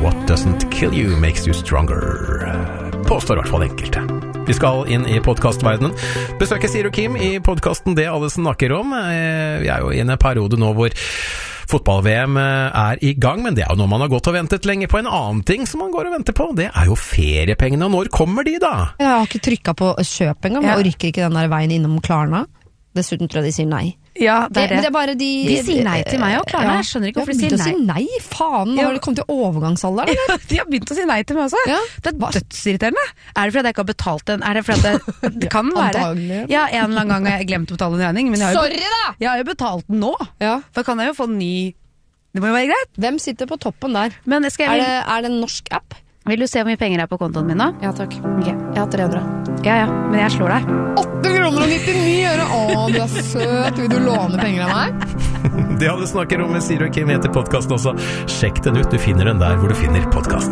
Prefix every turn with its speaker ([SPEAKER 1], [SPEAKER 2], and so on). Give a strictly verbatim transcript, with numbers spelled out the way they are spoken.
[SPEAKER 1] What doesn't kill you makes you stronger, påstår i hvert fall enkelte. Vi skal inn i podcastverdenen. Besøker Siri og Kim i podcasten Det alle snakker om. Vi er jo i en periode nå hvor fotball-V M er i gang, men det er jo noe man har gått og ventet lenge på. En annen ting som man går og venter på, det er jo feriepengene. Og når kommer de da?
[SPEAKER 2] Jeg har ikke trykket på kjøp engang,
[SPEAKER 3] Ja.
[SPEAKER 2] og orker ikke den der veien innom Klarna. Dessuten tror jeg de sier nei.
[SPEAKER 3] Ja, det er det.
[SPEAKER 2] det er bare de,
[SPEAKER 3] De sier nei til meg og Klarna. Jeg skjønner ikke hvorfor de sier
[SPEAKER 2] nei. Si nei. Faen, nå
[SPEAKER 3] Ja.
[SPEAKER 2] har de kommet til overgangsalderen.
[SPEAKER 3] Ja, de har begynt å si nei til meg også.
[SPEAKER 2] Ja.
[SPEAKER 3] Det er dødsirriterende. Er det fordi jeg ikke har betalt den? Er det fordi det, det kan være?
[SPEAKER 2] Antagelig.
[SPEAKER 3] Ja, en eller annen gang har jeg glemt å betale en regning, men jeg har, jo,
[SPEAKER 2] Sorry da!
[SPEAKER 3] jeg har jo betalt den nå.
[SPEAKER 2] Ja.
[SPEAKER 3] For kan jeg jo få en ny. Det må jo være greit.
[SPEAKER 2] Hvem sitter på toppen der?
[SPEAKER 3] Men skal
[SPEAKER 2] Er
[SPEAKER 3] jeg,
[SPEAKER 2] det, er det en norsk app?
[SPEAKER 3] vil du se hvor mye penger er på kontoen min nå?
[SPEAKER 2] Ja, takk.
[SPEAKER 3] Ok.
[SPEAKER 2] Jeg har tre hundre.
[SPEAKER 3] Ja, ja, men jeg slår deg.
[SPEAKER 2] åtte kroner og nittini øre! Å, du er søt. Vil du låne penger av meg?
[SPEAKER 1] Det alle snakker om med Siri og Kim heter podcasten også. Sjekk den ut, du finner den der hvor du finner podcast.